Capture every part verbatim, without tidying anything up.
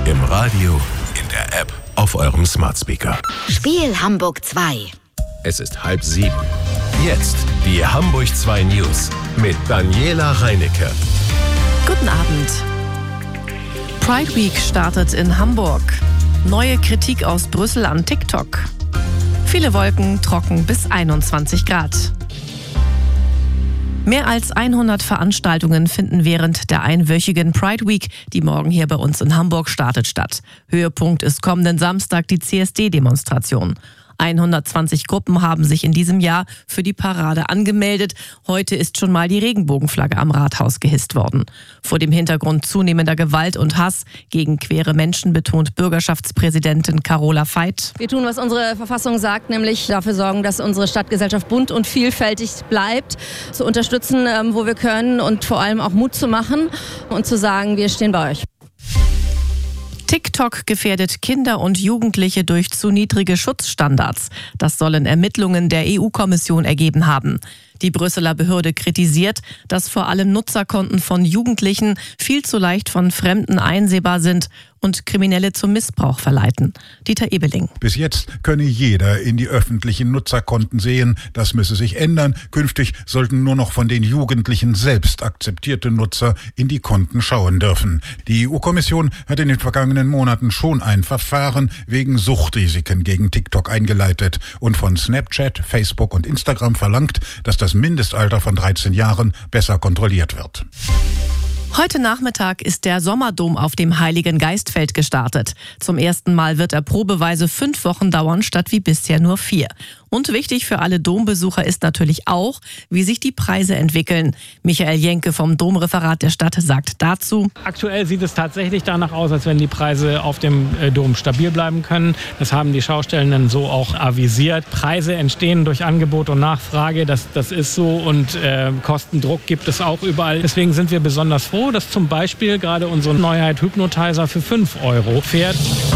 Im Radio, in der App, auf eurem Smart Speaker. Spiel Hamburg zwei. Es ist halb sieben. Jetzt die Hamburg zwei News mit Daniela Reinecke. Guten Abend. Pride Week startet in Hamburg. Neue Kritik aus Brüssel an TikTok. Viele Wolken, trocken bis einundzwanzig Grad. Mehr als hundert Veranstaltungen finden während der einwöchigen Pride Week, die morgen hier bei uns in Hamburg startet, statt. Höhepunkt ist kommenden Samstag die C S D-Demonstration. hundertzwanzig Gruppen haben sich in diesem Jahr für die Parade angemeldet. Heute ist schon mal die Regenbogenflagge am Rathaus gehisst worden. Vor dem Hintergrund zunehmender Gewalt und Hass gegen queere Menschen betont Bürgerschaftspräsidentin Carola Veit. Wir tun, was unsere Verfassung sagt, nämlich dafür sorgen, dass unsere Stadtgesellschaft bunt und vielfältig bleibt, zu unterstützen, wo wir können und vor allem auch Mut zu machen und zu sagen, wir stehen bei euch. TikTok gefährdet Kinder und Jugendliche durch zu niedrige Schutzstandards. Das sollen Ermittlungen der E U-Kommission ergeben haben. Die Brüsseler Behörde kritisiert, dass vor allem Nutzerkonten von Jugendlichen viel zu leicht von Fremden einsehbar sind und Kriminelle zum Missbrauch verleiten. Dieter Ebeling. Bis jetzt könne jeder in die öffentlichen Nutzerkonten sehen. Das müsse sich ändern. Künftig sollten nur noch von den Jugendlichen selbst akzeptierte Nutzer in die Konten schauen dürfen. Die E U-Kommission hat in den vergangenen Monaten schon ein Verfahren wegen Suchtrisiken gegen TikTok eingeleitet und von Snapchat, Facebook und Instagram verlangt, dass das Mindestalter von dreizehn Jahren besser kontrolliert wird. Heute Nachmittag ist der Sommerdom auf dem Heiligen Geistfeld gestartet. Zum ersten Mal wird er probeweise fünf Wochen dauern, statt wie bisher nur vier. Und wichtig für alle Dombesucher ist natürlich auch, wie sich die Preise entwickeln. Michael Jenke vom Domreferat der Stadt sagt dazu: Aktuell sieht es tatsächlich danach aus, als wenn die Preise auf dem Dom stabil bleiben können. Das haben die Schaustellenden so auch avisiert. Preise entstehen durch Angebot und Nachfrage, das, das ist so, und äh, Kostendruck gibt es auch überall. Deswegen sind wir besonders froh, dass zum Beispiel gerade unsere Neuheit Hypnotizer für fünf Euro fährt.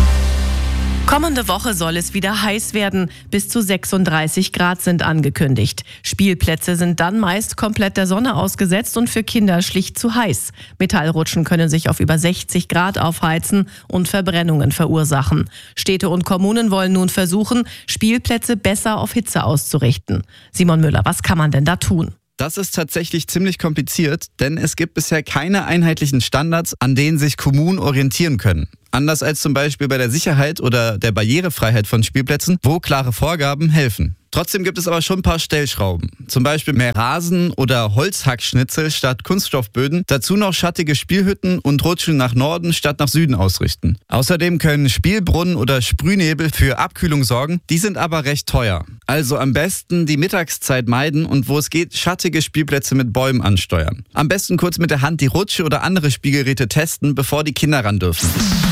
Kommende Woche soll es wieder heiß werden. Bis zu sechsunddreißig Grad sind angekündigt. Spielplätze sind dann meist komplett der Sonne ausgesetzt und für Kinder schlicht zu heiß. Metallrutschen können sich auf über sechzig Grad aufheizen und Verbrennungen verursachen. Städte und Kommunen wollen nun versuchen, Spielplätze besser auf Hitze auszurichten. Simon Müller, was kann man denn da tun? Das ist tatsächlich ziemlich kompliziert, denn es gibt bisher keine einheitlichen Standards, an denen sich Kommunen orientieren können. Anders als zum Beispiel bei der Sicherheit oder der Barrierefreiheit von Spielplätzen, wo klare Vorgaben helfen. Trotzdem gibt es aber schon ein paar Stellschrauben. Zum Beispiel mehr Rasen oder Holzhackschnitzel statt Kunststoffböden. Dazu noch schattige Spielhütten und Rutschen nach Norden statt nach Süden ausrichten. Außerdem können Spielbrunnen oder Sprühnebel für Abkühlung sorgen. Die sind aber recht teuer. Also am besten die Mittagszeit meiden und wo es geht, schattige Spielplätze mit Bäumen ansteuern. Am besten kurz mit der Hand die Rutsche oder andere Spielgeräte testen, bevor die Kinder ran dürfen.